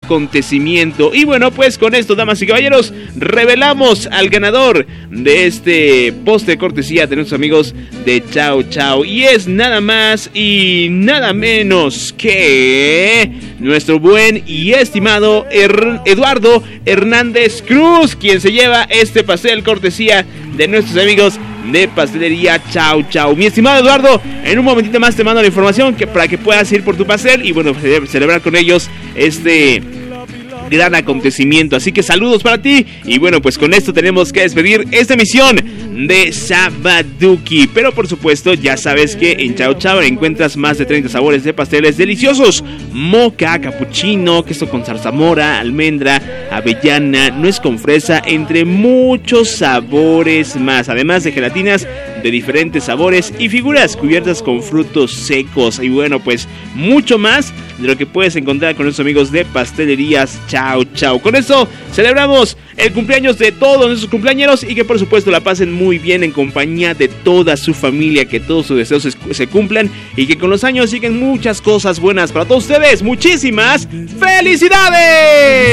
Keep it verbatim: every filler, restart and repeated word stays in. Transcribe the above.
acontecimiento. Y bueno, pues con esto, damas y caballeros, revelamos al ganador de este postre de cortesía de nuestros amigos de Chao Chao. Y es nada más y nada menos que nuestro buen y estimado Her- Eduardo Hernández Cruz, quien se lleva este pastel cortesía de nuestros amigos de Pastelería Chao Chao. Mi estimado Eduardo, en un momentito más te mando la información que, para que puedas ir por tu pastel y bueno, celebrar con ellos este gran acontecimiento. Así que saludos para ti. Y bueno, pues con esto tenemos que despedir esta emisión de Sabaduki. Pero por supuesto, ya sabes que en Chao Chao encuentras más de treinta sabores de pasteles deliciosos: moca, capuchino, queso con zarzamora, almendra, avellana, nuez con fresa, entre muchos sabores más. Además de gelatinas de diferentes sabores y figuras cubiertas con frutos secos. Y bueno, pues mucho más de lo que puedes encontrar con nuestros amigos de Pastelerías Chao Chao. Con eso celebramos el cumpleaños de todos nuestros cumpleañeros y que por supuesto la pasen muy bien en compañía de toda su familia, que todos sus deseos se, se cumplan y que con los años siguen muchas cosas buenas para todos ustedes. Muchísimas felicidades.